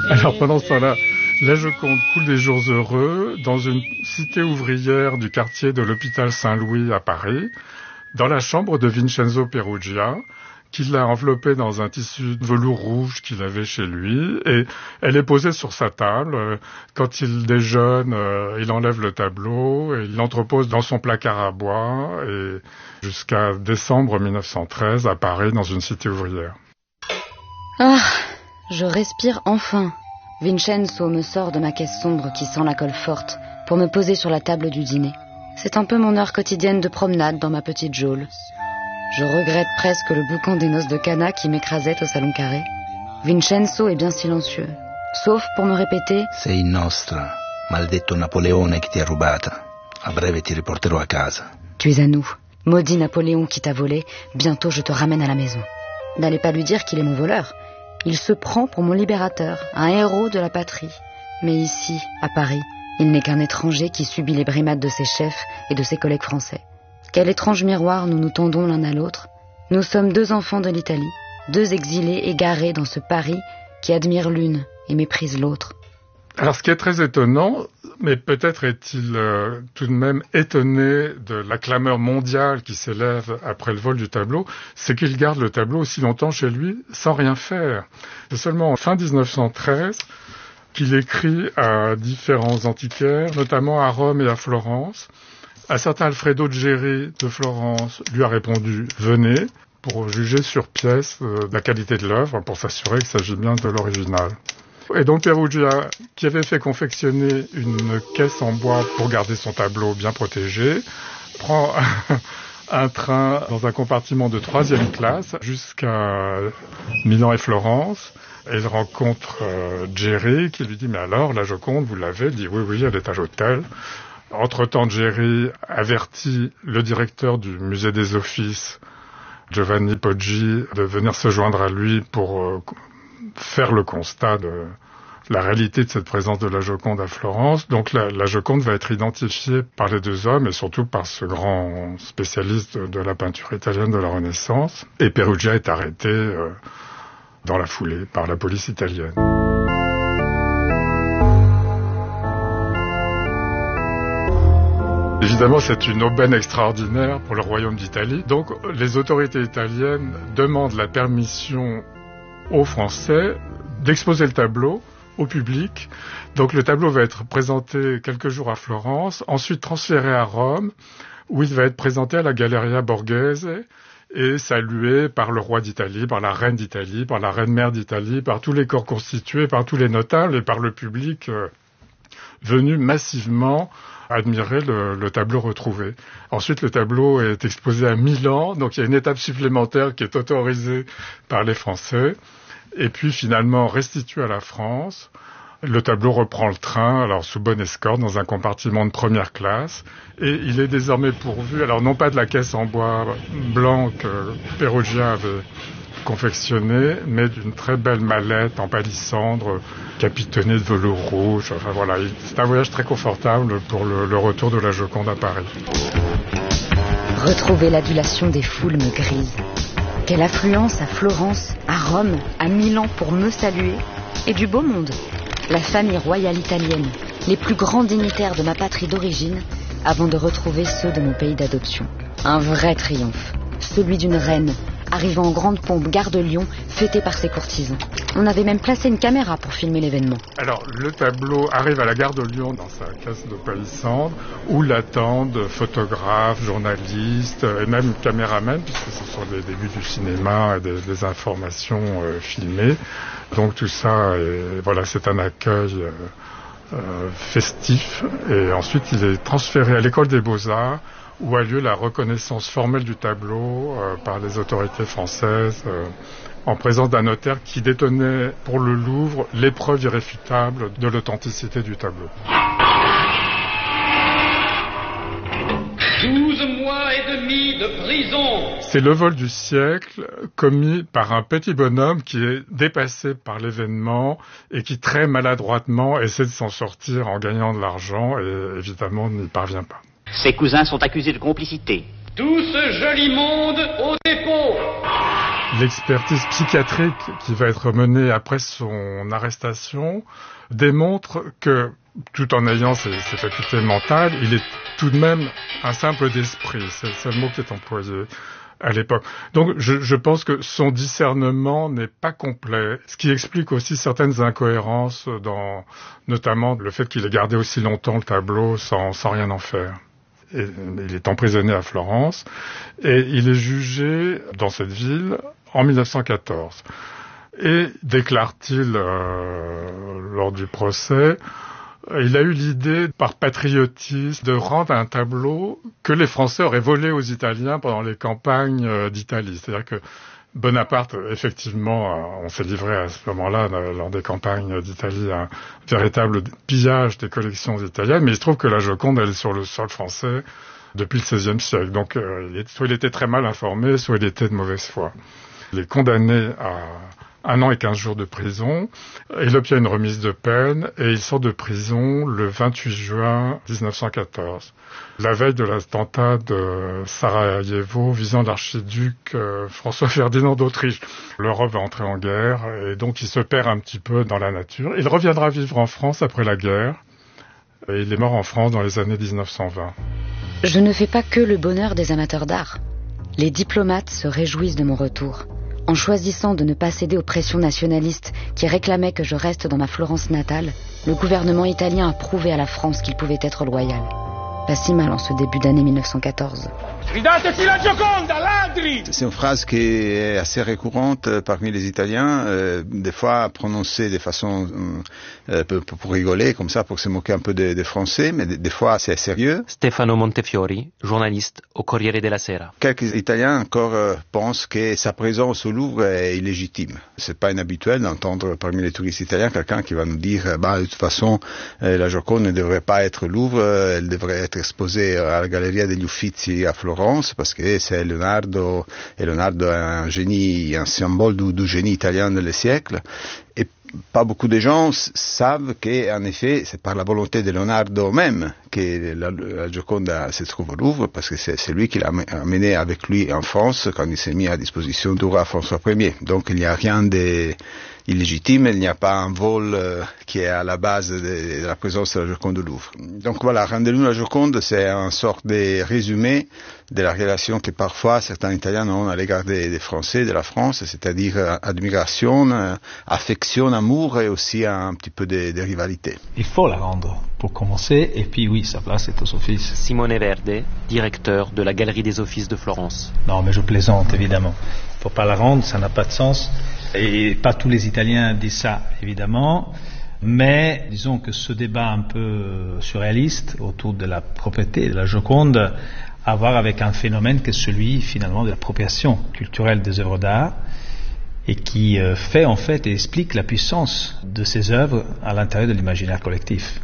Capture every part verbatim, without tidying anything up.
Alors pendant ce temps-là, la Joconde coule des jours heureux dans une cité ouvrière du quartier de l'hôpital Saint-Louis à Paris, dans la chambre de Vincenzo Perugia, qui l'a enveloppée dans un tissu de velours rouge qu'il avait chez lui, et elle est posée sur sa table. Quand il déjeune, euh, il enlève le tableau, et il l'entrepose dans son placard à bois, et jusqu'à décembre mille neuf cent treize, à Paris, dans une cité ouvrière. Ah, je respire enfin. Vincenzo me sort de ma caisse sombre qui sent la colle forte pour me poser sur la table du dîner. C'est un peu mon heure quotidienne de promenade dans ma petite geôle. Je regrette presque le boucan des noces de Cana qui m'écrasait au salon carré. Vincenzo est bien silencieux, sauf pour me répéter « Sei nostra, maledetto Napoleone qui ti ha rubata. A breve ti riporterò a casa. » Tu es à nous, maudit Napoléon qui t'a volé, bientôt je te ramène à la maison. N'allez pas lui dire qu'il est mon voleur. Il se prend pour mon libérateur, un héros de la patrie. Mais ici, à Paris, il n'est qu'un étranger qui subit les brimades de ses chefs et de ses collègues français. Quel étrange miroir nous nous tendons l'un à l'autre. Nous sommes deux enfants de l'Italie, deux exilés égarés dans ce Paris qui admire l'une et méprise l'autre. Alors ce qui est très étonnant, mais peut-être est-il euh, tout de même étonné de la clameur mondiale qui s'élève après le vol du tableau, c'est qu'il garde le tableau aussi longtemps chez lui sans rien faire. C'est seulement en fin dix-neuf cent treize qu'il écrit à différents antiquaires, notamment à Rome et à Florence. Un certain Alfredo Geri de Florence lui a répondu « Venez » pour juger sur pièce euh, de la qualité de l'œuvre, pour s'assurer qu'il s'agit bien de l'original. Et donc Perugia, qui avait fait confectionner une caisse en bois pour garder son tableau bien protégé, prend un train dans un compartiment de troisième classe jusqu'à Milan et Florence. Et il rencontre euh, Geri qui lui dit « Mais alors, la Joconde, vous l'avez ?» Il dit « Oui, oui, elle est à l'hôtel. » Entre-temps, Geri avertit le directeur du musée des Offices, Giovanni Poggi, de venir se joindre à lui pour euh, faire le constat de la réalité de cette présence de la Joconde à Florence. Donc la, la Joconde va être identifiée par les deux hommes et surtout par ce grand spécialiste de, de la peinture italienne de la Renaissance. Et Perugia est arrêté euh, dans la foulée par la police italienne. Évidemment, c'est une aubaine extraordinaire pour le royaume d'Italie. Donc, les autorités italiennes demandent la permission aux Français d'exposer le tableau au public. Donc, le tableau va être présenté quelques jours à Florence, ensuite transféré à Rome, où il va être présenté à la Galleria Borghese et salué par le roi d'Italie, par la reine d'Italie, par la reine-mère d'Italie, par tous les corps constitués, par tous les notables et par le public euh, venu massivement admirer le, le tableau retrouvé. Ensuite, le tableau est exposé à Milan, donc il y a une étape supplémentaire qui est autorisée par les Français, et puis finalement restitué à la France. Le tableau reprend le train, alors sous bonne escorte, dans un compartiment de première classe, et il est désormais pourvu, alors non pas de la caisse en bois blanc que Perugia avait confectionné, mais d'une très belle mallette en palissandre, capitonnée de velours rouge. Enfin voilà, c'est un voyage très confortable pour le, le retour de la Joconde à Paris. Retrouver l'adulation des foules me grise. Quelle affluence à Florence, à Rome, à Milan pour me saluer. Et du beau monde. La famille royale italienne, les plus grands dignitaires de ma patrie d'origine, avant de retrouver ceux de mon pays d'adoption. Un vrai triomphe, celui d'une reine, arrivant en grande pompe gare de Lyon, fêtée par ses courtisans. On avait même placé une caméra pour filmer l'événement. Alors, le tableau arrive à la gare de Lyon dans sa caisse de palissandre, où l'attendent photographes, journalistes et même caméramens, puisque ce sont les débuts du cinéma et des, des informations euh, filmées. Donc tout ça, est, voilà, c'est un accueil euh, euh, festif. Et ensuite, il est transféré à l'école des Beaux-Arts, où a lieu la reconnaissance formelle du tableau euh, par les autorités françaises, euh, en présence d'un notaire qui détenait pour le Louvre les preuves irréfutables de l'authenticité du tableau. douze mois et demi de prison. C'est le vol du siècle commis par un petit bonhomme qui est dépassé par l'événement et qui très maladroitement essaie de s'en sortir en gagnant de l'argent et évidemment n'y parvient pas. Ses cousins sont accusés de complicité. Tout ce joli monde au dépôt. L'expertise psychiatrique qui va être menée après son arrestation démontre que, tout en ayant ses, ses facultés mentales, il est tout de même un simple d'esprit. C'est, c'est le mot qui est employé à l'époque. Donc je, je pense que son discernement n'est pas complet, ce qui explique aussi certaines incohérences, dans notamment le fait qu'il ait gardé aussi longtemps le tableau sans, sans rien en faire. Et, il est emprisonné à Florence et il est jugé dans cette ville en mille neuf cent quatorze. Et déclare-t-il euh, lors du procès, il a eu l'idée, par patriotisme, de rendre un tableau que les Français auraient volé aux Italiens pendant les campagnes d'Italie. C'est-à-dire que Bonaparte, effectivement, on s'est livré à ce moment-là, lors des campagnes d'Italie, à un véritable pillage des collections italiennes, mais il se trouve que la Joconde, elle est sur le sol français depuis le seizième siècle. Donc, soit il était très mal informé, soit il était de mauvaise foi. Il est condamné à un an et quinze jours de prison. Il obtient une remise de peine et il sort de prison le vingt-huit juin dix-neuf cent quatorze. La veille de l'attentat de Sarajevo visant l'archiduc euh, François Ferdinand d'Autriche. L'Europe va entrer en guerre et donc il se perd un petit peu dans la nature. Il reviendra vivre en France après la guerre et il est mort en France dans les années dix-neuf cent vingt. Je ne fais pas que le bonheur des amateurs d'art. Les diplomates se réjouissent de mon retour. En choisissant de ne pas céder aux pressions nationalistes qui réclamaient que je reste dans ma Florence natale, le gouvernement italien a prouvé à la France qu'il pouvait être loyal. Pas si mal en ce début d'année mille neuf cent quatorze. C'est une phrase qui est assez récurrente parmi les Italiens, euh, des fois prononcée de façon euh, pour, pour rigoler, comme ça, pour se moquer un peu des, des Français, mais des, des fois c'est sérieux. Stefano Montefiori, journaliste au Corriere della Sera. Quelques Italiens encore euh, pensent que sa présence au Louvre est illégitime. C'est pas inhabituel d'entendre parmi les touristes italiens quelqu'un qui va nous dire bah, de toute façon euh, la Joconde ne devrait pas être au Louvre, elle devrait être exposée à la Galleria degli Uffizi à Florence parce que c'est Leonardo, et Leonardo est un génie, un symbole du, du génie italien des siècles. Et pas beaucoup de gens savent qu'en effet, c'est par la volonté de Leonardo même que la, la Joconde se trouve au Louvre, parce que c'est, c'est lui qui l'a amené avec lui en France quand il s'est mis à disposition du roi François Ier. Donc il n'y a rien de illégitime, il n'y a pas un vol euh, qui est à la base de, de la présence de la Joconde au Louvre. Donc voilà, Rendez-nous la Joconde, c'est une sorte de résumé de la relation que parfois certains Italiens ont à l'égard des, des Français, de la France, c'est-à-dire euh, admiration, euh, affection, amour et aussi un petit peu de, de rivalité. Il faut la rendre pour commencer, et puis oui, sa place est aux offices. Simone Verde, directeur de la Galerie des Offices de Florence. Non, mais je plaisante, évidemment. Il ne faut pas la rendre, ça n'a pas de sens. Et pas tous les Italiens disent ça, évidemment. Mais disons que ce débat un peu surréaliste autour de la propriété de la Joconde a à voir avec un phénomène qui est celui, finalement, de l'appropriation culturelle des œuvres d'art, et qui euh, fait en fait et explique la puissance de ces œuvres à l'intérieur de l'imaginaire collectif.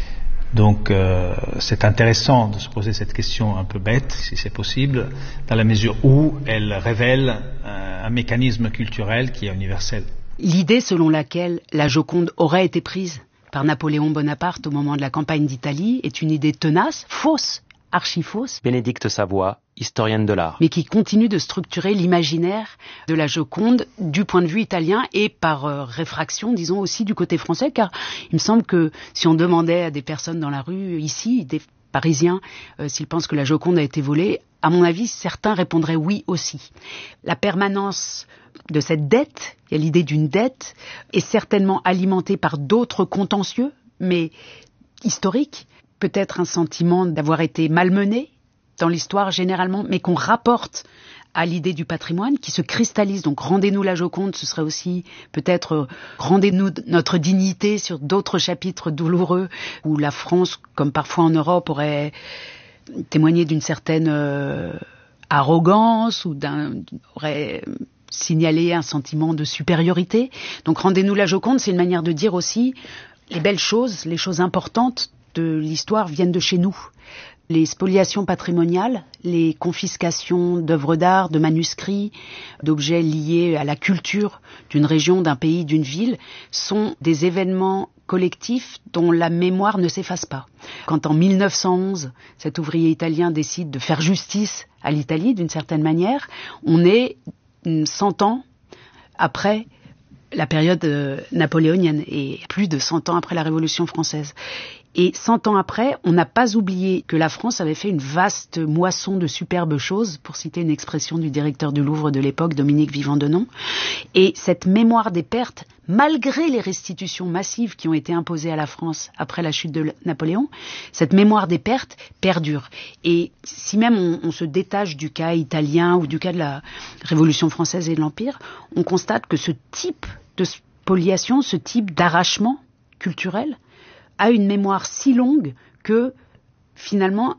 Donc euh, c'est intéressant de se poser cette question un peu bête, si c'est possible, dans la mesure où elle révèle un, un mécanisme culturel qui est universel. L'idée selon laquelle la Joconde aurait été prise par Napoléon Bonaparte au moment de la campagne d'Italie est une idée tenace, fausse, archi-fausse. Bénédicte Savoie, historienne de l'art. Mais qui continue de structurer l'imaginaire de la Joconde du point de vue italien et par euh, réfraction, disons, aussi du côté français, car il me semble que si on demandait à des personnes dans la rue, ici, des Parisiens, euh, s'ils pensent que la Joconde a été volée, à mon avis, certains répondraient oui aussi. La permanence de cette dette, il y a l'idée d'une dette, est certainement alimentée par d'autres contentieux, mais historiques, peut-être un sentiment d'avoir été malmené dans l'histoire généralement, mais qu'on rapporte à l'idée du patrimoine qui se cristallise. Donc rendez-nous la Joconde, ce serait aussi peut-être euh, rendez-nous notre dignité sur d'autres chapitres douloureux où la France, comme parfois en Europe, aurait témoigné d'une certaine euh, arrogance ou d'un, aurait signalé un sentiment de supériorité. Donc rendez-nous la Joconde, c'est une manière de dire aussi les belles choses, les choses importantes de l'histoire viennent de chez nous. Les spoliations patrimoniales, les confiscations d'œuvres d'art, de manuscrits, d'objets liés à la culture d'une région, d'un pays, d'une ville, sont des événements collectifs dont la mémoire ne s'efface pas. Quand en mille neuf cent onze, cet ouvrier italien décide de faire justice à l'Italie d'une certaine manière, on est cent ans après la période euh, napoléonienne et plus de cent ans après la Révolution française. Et cent ans après, on n'a pas oublié que la France avait fait une vaste moisson de superbes choses, pour citer une expression du directeur du Louvre de l'époque, Dominique Vivant-Denon. Et cette mémoire des pertes, malgré les restitutions massives qui ont été imposées à la France après la chute de Napoléon, cette mémoire des pertes perdure. Et si même on, on se détache du cas italien ou du cas de la Révolution française et de l'Empire, on constate que ce type de spoliation, ce type d'arrachement culturel, a une mémoire si longue que, finalement,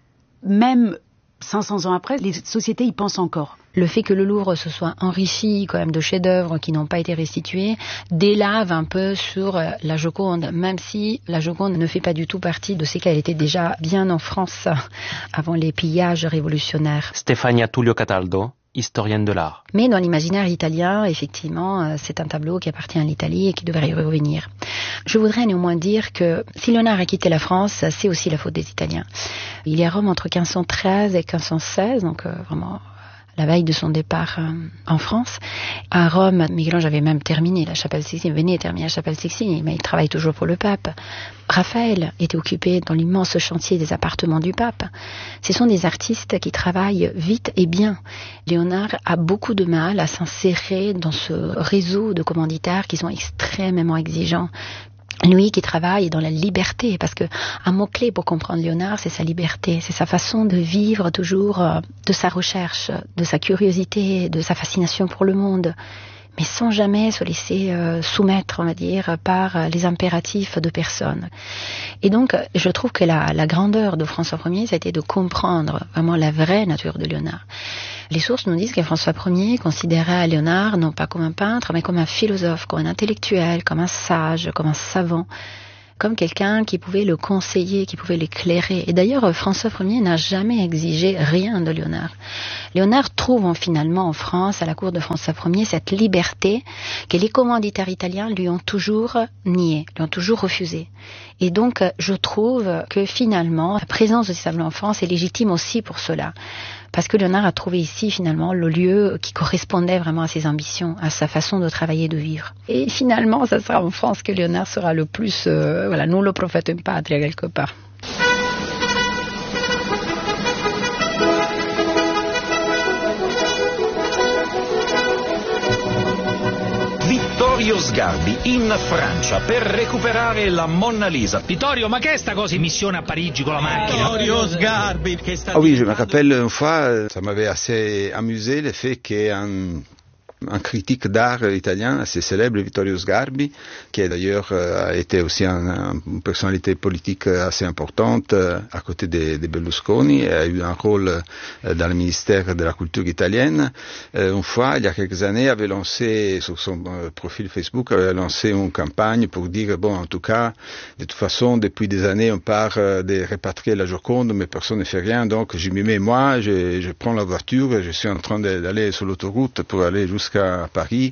même cinq cents ans après, les sociétés y pensent encore. Le fait que le Louvre se soit enrichi quand même de chefs-d'œuvre qui n'ont pas été restitués délave un peu sur la Joconde, même si la Joconde ne fait pas du tout partie de ce qu'elle était déjà bien en France avant les pillages révolutionnaires. Stefania Tullio Cataldo, historienne de l'art. Mais dans l'imaginaire italien, effectivement, c'est un tableau qui appartient à l'Italie et qui devrait y revenir. Je voudrais néanmoins dire que si Léonard a quitté la France, c'est aussi la faute des Italiens. Il est à Rome entre quinze cent treize et quinze cent seize, donc euh, vraiment la veille de son départ euh, en France. À Rome, Michel-Ange avait même terminé la chapelle Sixtine, venait terminer la chapelle Sixtine, mais il travaille toujours pour le pape. Raphaël était occupé dans l'immense chantier des appartements du pape. Ce sont des artistes qui travaillent vite et bien. Léonard a beaucoup de mal à s'insérer dans ce réseau de commanditaires qui sont extrêmement exigeants. Lui qui travaille dans la liberté, parce que un mot-clé pour comprendre Léonard, c'est sa liberté, c'est sa façon de vivre toujours de sa recherche, de sa curiosité, de sa fascination pour le monde, mais sans jamais se laisser euh, soumettre, on va dire, par les impératifs de personne. Et donc, je trouve que la, la grandeur de François Ier, ça a été de comprendre vraiment la vraie nature de Léonard. Les sources nous disent que François Ier considérait Léonard non pas comme un peintre, mais comme un philosophe, comme un intellectuel, comme un sage, comme un savant, comme quelqu'un qui pouvait le conseiller, qui pouvait l'éclairer. Et d'ailleurs, François Ier n'a jamais exigé rien de Léonard. Léonard trouve finalement en France, à la cour de François Ier, cette liberté que les commanditaires italiens lui ont toujours niée, lui ont toujours refusée. Et donc, je trouve que finalement, la présence de ces tableaux en France est légitime aussi pour cela. Parce que Léonard a trouvé ici finalement le lieu qui correspondait vraiment à ses ambitions, à sa façon de travailler et de vivre. Et finalement, ça sera en France que Léonard sera le plus, euh, voilà, nullo profeta in patria quelque part. Vittorio Sgarbi in Francia per recuperare la Monna Lisa. Vittorio, ma che è sta cosa in missione a Parigi con la macchina? Vittorio Sgarbi che sta... Ah oui, je me rappelle une fois, ça m'avait assez amusé le fait qu'un un critique d'art italien assez célèbre, Vittorio Sgarbi, qui d'ailleurs euh, a été aussi un, un, une personnalité politique assez importante euh, à côté de, de Berlusconi, et a eu un rôle euh, dans le ministère de la culture italienne. Euh, une fois, il y a quelques années, avait lancé sur son euh, profil Facebook, avait lancé une campagne pour dire, bon, en tout cas, de toute façon, depuis des années, on part euh, de répatrier la Joconde, mais personne ne fait rien, donc je m'y mets moi, je, je prends la voiture, je suis en train d'aller sur l'autoroute pour aller jusqu'à à Paris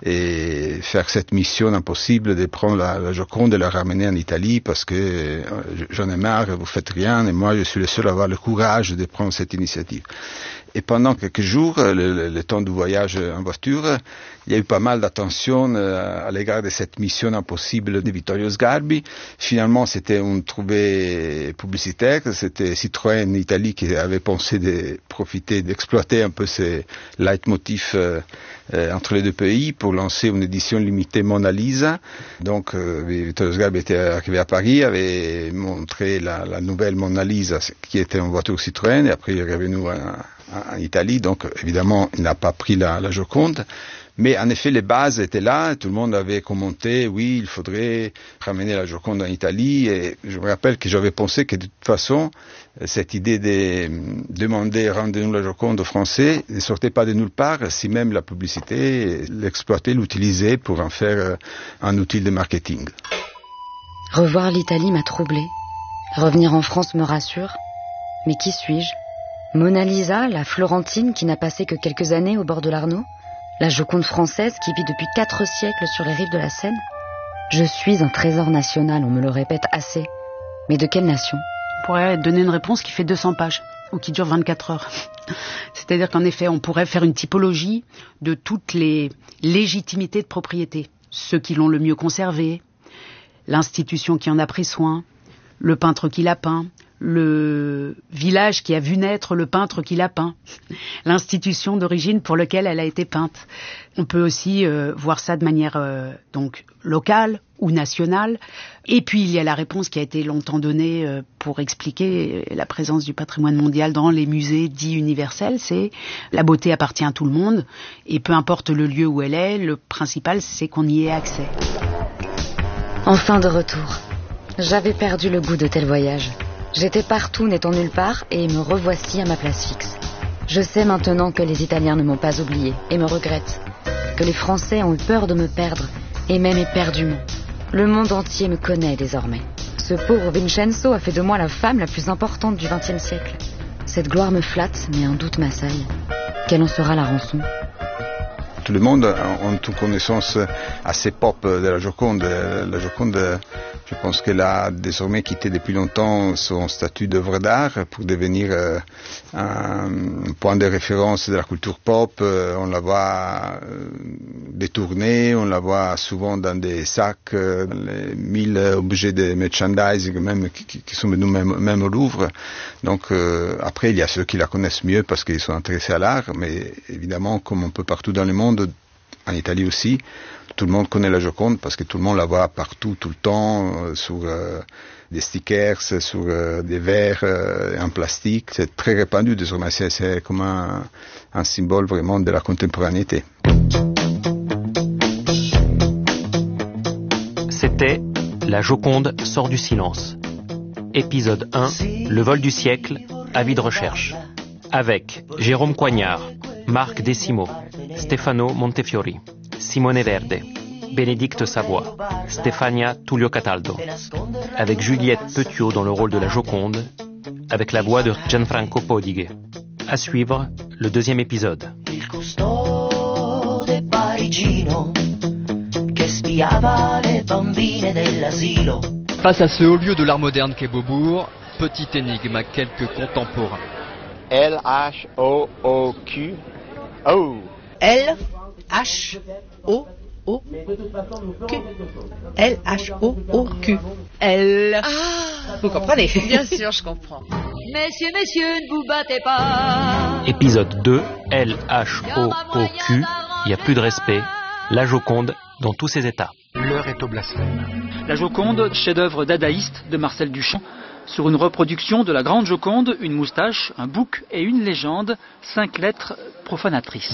et faire cette mission impossible de prendre la, la Joconde et la ramener en Italie parce que euh, j'en ai marre, vous faites rien et moi je suis le seul à avoir le courage de prendre cette initiative. Et pendant quelques jours, le, le, le temps du voyage en voiture, il y a eu pas mal d'attention euh, à l'égard de cette mission impossible de Vittorio Sgarbi. Finalement, c'était une trouvée publicitaire, c'était Citroën Italie qui avait pensé de profiter, d'exploiter un peu ces leitmotifs euh, euh, entre les deux pays pour lancer une édition limitée Mona Lisa. Donc, euh, Vittorio Sgarbi était arrivé à Paris, avait montré la, la nouvelle Mona Lisa qui était en voiture Citroën et après il est revenu à en Italie, donc évidemment il n'a pas pris la, la Joconde, mais en effet les bases étaient là, tout le monde avait commenté, oui il faudrait ramener la Joconde en Italie, et je me rappelle que j'avais pensé que de toute façon cette idée de demander rendez-nous la Joconde aux Français ne sortait pas de nulle part, si même la publicité l'exploitait, l'utilisait pour en faire un outil de marketing. Revoir l'Italie m'a troublée, revenir en France me rassure, mais qui suis-je ? Mona Lisa, la Florentine qui n'a passé que quelques années au bord de l'Arno, la Joconde française qui vit depuis quatre siècles sur les rives de la Seine. Je suis un trésor national, on me le répète assez. Mais de quelle nation ? On pourrait donner une réponse qui fait deux cents pages. ou qui dure vingt-quatre heures. C'est-à-dire qu'en effet, on pourrait faire une typologie de toutes les légitimités de propriété. Ceux qui l'ont le mieux conservé, l'institution qui en a pris soin, le peintre qui l'a peint, le village qui a vu naître le peintre qui l'a peint, l'institution d'origine pour laquelle elle a été peinte. On peut aussi euh, voir ça de manière euh, donc locale ou nationale. Et puis il y a la réponse qui a été longtemps donnée euh, pour expliquer la présence du patrimoine mondial dans les musées dits universels, c'est la beauté appartient à tout le monde et peu importe le lieu où elle est, le principal c'est qu'on y ait accès. Enfin de retour. J'avais perdu le goût de tel voyage. J'étais partout n'étant nulle part et me revoici à ma place fixe. Je sais maintenant que les Italiens ne m'ont pas oublié et me regrettent, que les Français ont eu peur de me perdre et même éperdument. Le monde entier me connaît désormais. Ce pauvre Vincenzo a fait de moi la femme la plus importante du vingtième siècle. Cette gloire me flatte, mais un doute m'assaille. Quelle en sera la rançon ? Tout le monde a une connaissance assez pop de la Joconde. La Joconde, je pense qu'elle a désormais quitté depuis longtemps son statut d'œuvre d'art pour devenir un point de référence de la culture pop. On la voit détournée, on la voit souvent dans des sacs, les mille objets de merchandising même qui, qui sont venus même, même au Louvre. Donc euh, après, il y a ceux qui la connaissent mieux parce qu'ils sont intéressés à l'art, mais évidemment, comme un peu partout dans le monde, en Italie aussi, tout le monde connaît la Joconde parce que tout le monde la voit partout, tout le temps, euh, sur euh, des stickers, sur euh, des verres euh, en plastique. C'est très répandu désormais, c'est, c'est comme un, un symbole vraiment de la contemporanéité. C'était La Joconde sort du silence. Épisode un, Le vol du siècle, avis de recherche. Avec Jérôme Coignard, Marc Decimo, Stefano Montefiori, Simone Verde, Bénédicte Savoie, Stefania Tullio Cataldo. Avec Juliette Petiot dans le rôle de la Joconde, avec la voix de Gianfranco Podighe. À suivre, le deuxième épisode. Face à ce haut lieu de l'art moderne qu'est Beaubourg, petite énigme à quelques contemporains. L H O O Q O L H O O Q L H O O Q L Ah, vous comprenez? Bien sûr, je comprends. Messieurs, messieurs, ne vous battez pas. Épisode deux, L H O O Q, il n'y a plus de respect, la Joconde dans tous ses états. L'heure est au blasphème. La Joconde, chef-d'œuvre dadaïste de Marcel Duchamp, sur une reproduction de la Grande Joconde, une moustache, un bouc et une légende, cinq lettres profanatrices.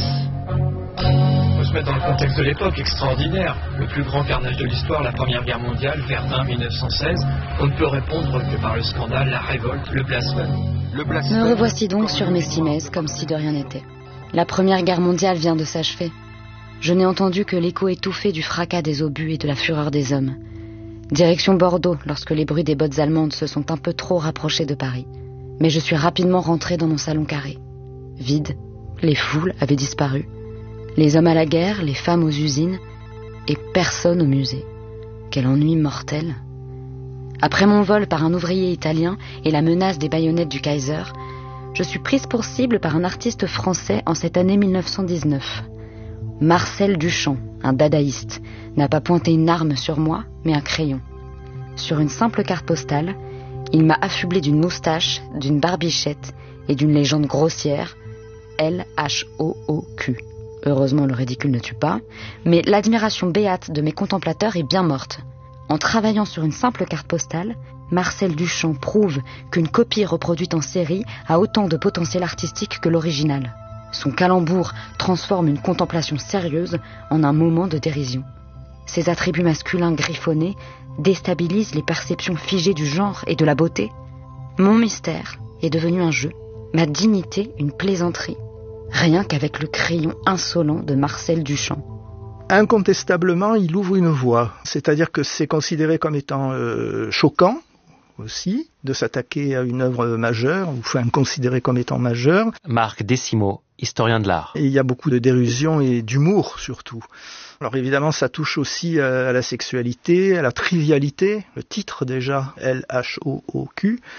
Il faut se mettre dans le contexte de l'époque, extraordinaire. Le plus grand carnage de l'histoire, la Première Guerre mondiale, Verdun, mille neuf cent seize. On ne peut répondre que par le scandale, la révolte, le blasphème. Le blasphème. Me revoici donc sur mes cimaises, comme si de rien n'était. La Première Guerre mondiale vient de s'achever. Je n'ai entendu que l'écho étouffé du fracas des obus et de la fureur des hommes. Direction Bordeaux, lorsque les bruits des bottes allemandes se sont un peu trop rapprochés de Paris. Mais je suis rapidement rentré dans mon salon carré. Vide, les foules avaient disparu. Les hommes à la guerre, les femmes aux usines, et personne au musée. Quel ennui mortel. Après mon vol par un ouvrier italien et la menace des baïonnettes du Kaiser, je suis prise pour cible par un artiste français en cette année mille neuf cent dix-neuf. Marcel Duchamp, un dadaïste, n'a pas pointé une arme sur moi, mais un crayon. Sur une simple carte postale, il m'a affublé d'une moustache, d'une barbichette et d'une légende grossière, L H O O Q. Heureusement, le ridicule ne tue pas, mais l'admiration béate de mes contemplateurs est bien morte. En travaillant sur une simple carte postale, Marcel Duchamp prouve qu'une copie reproduite en série a autant de potentiel artistique que l'original. Son calembour transforme une contemplation sérieuse en un moment de dérision. Ses attributs masculins griffonnés déstabilisent les perceptions figées du genre et de la beauté. Mon mystère est devenu un jeu, ma dignité une plaisanterie, rien qu'avec le crayon insolent de Marcel Duchamp. Incontestablement, il ouvre une voie, c'est-à-dire que c'est considéré comme étant euh, choquant aussi de s'attaquer à une œuvre majeure, ou enfin considérée comme étant majeure. Marc Decimo, historien de l'art. Et il y a beaucoup de dérision et d'humour surtout. Alors évidemment, ça touche aussi à la sexualité, à la trivialité. Le titre déjà, L H O O Q,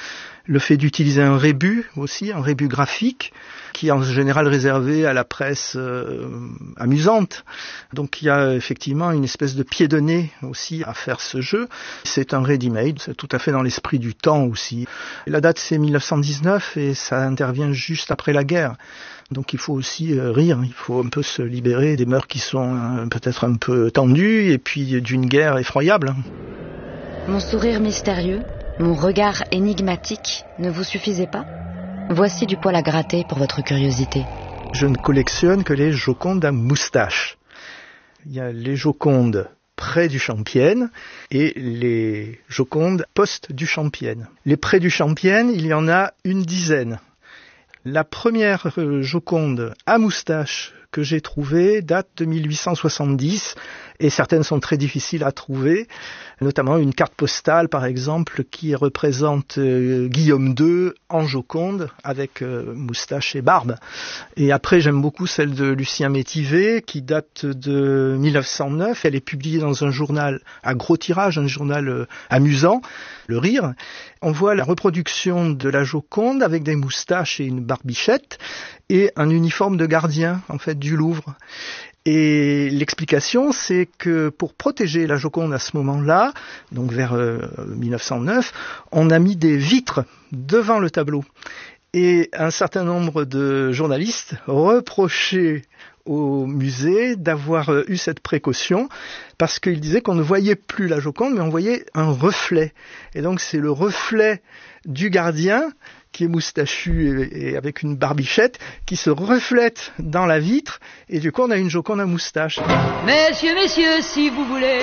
Le fait d'utiliser un rébus aussi, un rébus graphique, qui est en général réservé à la presse euh, amusante. Donc il y a effectivement une espèce de pied de nez aussi à faire ce jeu. C'est un ready-made, c'est tout à fait dans l'esprit du temps aussi. La date c'est mille neuf cent dix-neuf et ça intervient juste après la guerre. Donc il faut aussi euh, rire, il faut un peu se libérer des mœurs qui sont euh, peut-être un peu tendues et puis d'une guerre effroyable. Mon sourire mystérieux, mon regard énigmatique ne vous suffisait pas ? Voici du poil à gratter pour votre curiosité. Je ne collectionne que les Jocondes à moustache. Il y a les Jocondes près du Champienne et les Jocondes post du Champienne. Les près du Champienne, il y en a une dizaine. La première Joconde à moustache que j'ai trouvée date de mille huit cent soixante-dix et certaines sont très difficiles à trouver, notamment une carte postale par exemple qui représente euh, Guillaume deux en Joconde avec euh, moustache et barbe. Et après j'aime beaucoup celle de Lucien Métivé qui date de mille neuf cent neuf, elle est publiée dans un journal à gros tirage, un journal euh, amusant, Le Rire. On voit la reproduction de la Joconde avec des moustaches et une barbichette et un uniforme de gardien en fait du Louvre. Et l'explication, c'est que pour protéger la Joconde à ce moment-là, donc vers euh, mille neuf cent neuf, on a mis des vitres devant le tableau. Et un certain nombre de journalistes reprochaient au musée d'avoir eu cette précaution parce qu'ils disaient qu'on ne voyait plus la Joconde, mais on voyait un reflet. Et donc c'est le reflet du gardien qui est moustachu et avec une barbichette, qui se reflète dans la vitre, et du coup on a une Joconde à moustache. Messieurs, messieurs, si vous voulez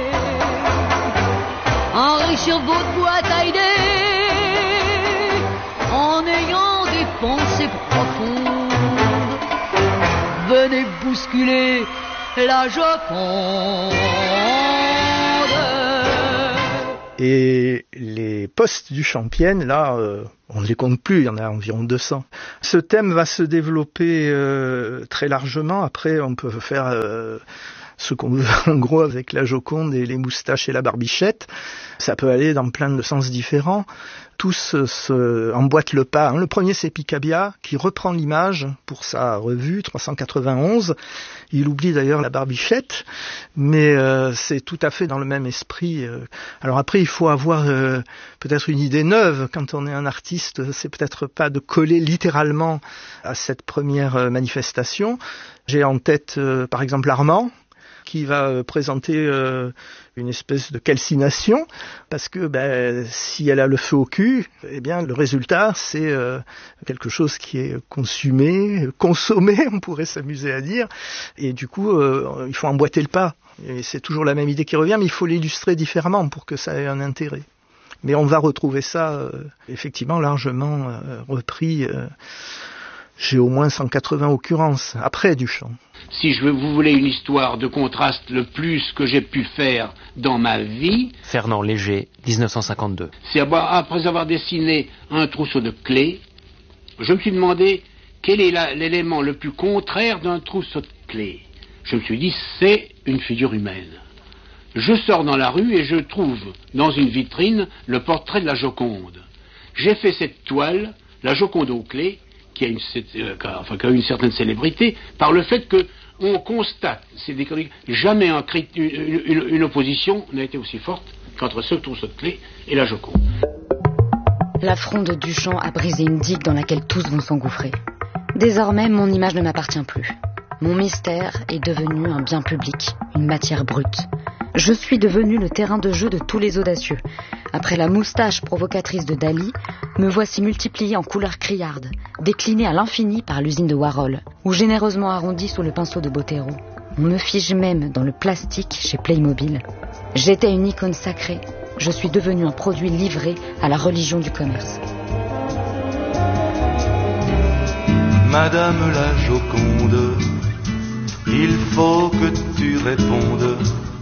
enrichir votre boîte à idées, en ayant des pensées profondes, venez bousculer la Joconde. Et les postes du Champienne, là, euh, on ne les compte plus, il y en a environ deux cents. Ce thème va se développer euh, très largement. Après, on peut faire euh, ce qu'on veut, en gros, avec la Joconde et les moustaches et la barbichette. Ça peut aller dans plein de sens différents. Tous se emboîtent le pas. Le premier, c'est Picabia, qui reprend l'image pour sa revue trois cent quatre-vingt-onze. Il oublie d'ailleurs la barbichette, mais euh, c'est tout à fait dans le même esprit. Alors après, il faut avoir euh, peut-être une idée neuve. Quand on est un artiste, c'est peut-être pas de coller littéralement à cette première manifestation. J'ai en tête, euh, par exemple, Armand, qui va euh, présenter euh, une espèce de calcination, parce que ben, si elle a le feu au cul, eh bien le résultat c'est euh, quelque chose qui est consumé, consommé, on pourrait s'amuser à dire, et du coup euh, il faut emboîter le pas. Et c'est toujours la même idée qui revient, mais il faut l'illustrer différemment pour que ça ait un intérêt. Mais on va retrouver ça euh, effectivement largement euh, repris. Euh, J'ai au moins cent quatre-vingts occurrences, après Duchamp. Si je veux, vous voulez une histoire de contraste le plus que j'ai pu faire dans ma vie... Fernand Léger, dix-neuf cent cinquante-deux. C'est après avoir dessiné un trousseau de clés, je me suis demandé quel est la, l'élément le plus contraire d'un trousseau de clés. Je me suis dit, c'est une figure humaine. Je sors dans la rue et je trouve dans une vitrine le portrait de la Joconde. J'ai fait cette toile, la Joconde aux clés, qui a, une, euh, enfin, qui a une certaine célébrité, par le fait qu'on constate, c'est des, jamais un, une, une, une opposition n'a été aussi forte qu'entre ce trousseau de clés et la Joconde. L'affront de Duchamp a brisé une digue dans laquelle tous vont s'engouffrer. Désormais, mon image ne m'appartient plus. Mon mystère est devenu un bien public, une matière brute. Je suis devenu le terrain de jeu de tous les audacieux. Après la moustache provocatrice de Dali, me voici multiplié en couleurs criardes, décliné à l'infini par l'usine de Warhol, ou généreusement arrondi sous le pinceau de Botero. On me fige même dans le plastique chez Playmobil. J'étais une icône sacrée, je suis devenu un produit livré à la religion du commerce. Madame la Joconde, il faut que tu répondes